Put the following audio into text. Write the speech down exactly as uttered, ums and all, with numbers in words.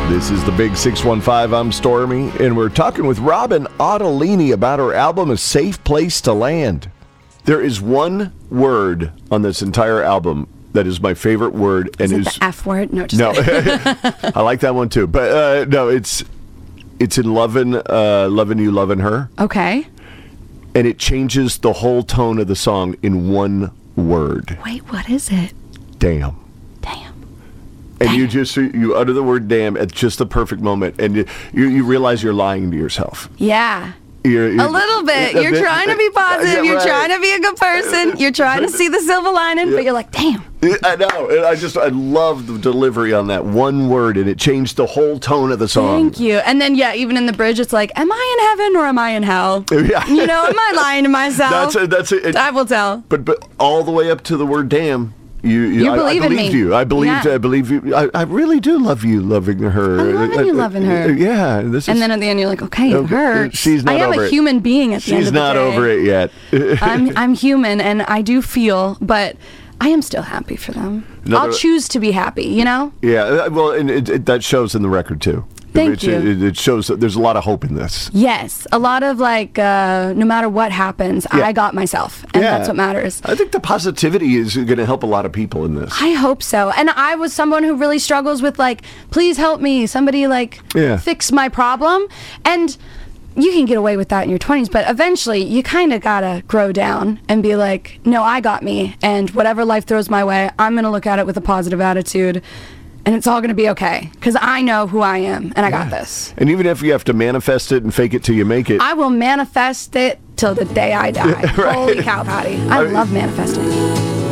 This is the Big six one five. I'm Stormy, and we're talking with Robin Ottolini about her album, A Safe Place to Land. There is one word on this entire album that is my favorite word. And is it is the F word? No, just no. I like that one too. But uh, no, it's it's in Lovin', uh, Lovin' You, Lovin' Her. Okay. And it changes the whole tone of the song in one word. Wait, what is it? Damn. Damn. And Damn. you just you utter the word damn at just the perfect moment, and you you, you realize you're lying to yourself. Yeah. You're, you're, a little bit. a You're bit, trying to be positive. yeah, You're right. trying to be a good person. You're trying to see the silver lining, Yeah. but you're like, damn. I know. And I just I love the delivery on that one word, and it changed the whole tone of the song. Thank you. And then, yeah, even in the bridge, it's like, am I in heaven or am I in hell? Yeah. You know, am I lying to myself? That's a, that's a, it, I will tell. But but all the way up to the word damn. You, you, You I, believe I in believed me. you. I believed. Yeah. I believe you. I, I really do love you, loving her. I'm loving you, loving her. Yeah. This And is, then at the end, you're like, okay, it Okay, hurts. she's not I am over a it. human being at the end she's of the not day. over it yet. I'm I'm human, and I do feel, but I am still happy for them. Another- I'll choose to be happy, you know? Yeah. Well, and it, it, that shows in the record too. Thank it, you. It, it shows that there's a lot of hope in this. Yes. A lot of like, uh, no matter what happens, Yeah. I got myself, and Yeah. that's what matters. I think the positivity is going to help a lot of people in this. I hope so. And I was someone who really struggles with like, please help me. Somebody like Yeah. fix my problem. And you can get away with that in your twenties, but eventually you kind of gotta grow down and be like, no, I got me. And whatever life throws my way, I'm going to look at it with a positive attitude. And it's all going to be okay. Because I know who I am. And I got this. And even if you have to manifest it and fake it till you make it. I will manifest it till the day I die. Right. Holy cow, Patty. I I- love manifesting.